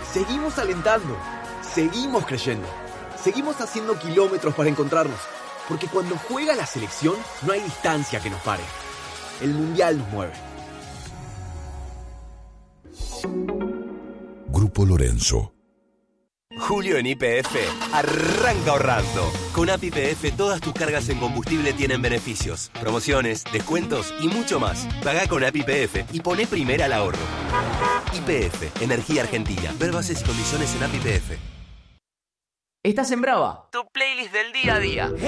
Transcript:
Seguimos alentando, seguimos creyendo, seguimos haciendo kilómetros para encontrarnos, porque cuando juega la selección no hay distancia que nos pare. El Mundial nos mueve. Grupo Lorenzo. Julio en YPF arranca ahorrando. Con App YPF todas tus cargas en combustible tienen beneficios, promociones, descuentos y mucho más. Pagá con App YPF y poné primera al ahorro. YPF, Energía Argentina. Ver bases y condiciones en App YPF. Estás en Brava, tu playlist del día a día.